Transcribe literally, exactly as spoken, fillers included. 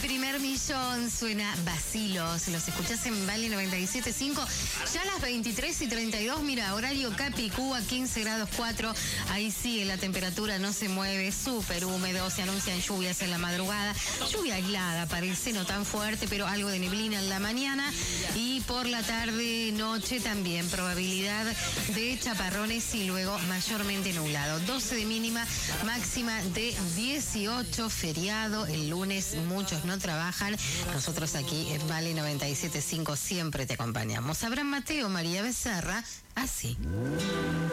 primer millón suena Vacilos. Los escuchás en Vale noventa y siete punto cinco. Ya a las veintitrés y treinta y dos, mira, horario Capicúa, quince grados cuatro. Ahí sigue la temperatura, no se mueve, súper húmedo. Se anuncian lluvias en la madrugada. Lluvia aislada, parece, no tan fuerte, pero algo de neblina en la mañana. Y por la tarde, noche también, probabilidad de chaparrones y luego mayormente nublado. doce de mínima, máxima de dieciocho, feriado. El lunes muchos no trabajan. Nosotros aquí en Vale noventa y siete punto cinco siempre te acompañamos. Abraham Mateo, María Becerra, así.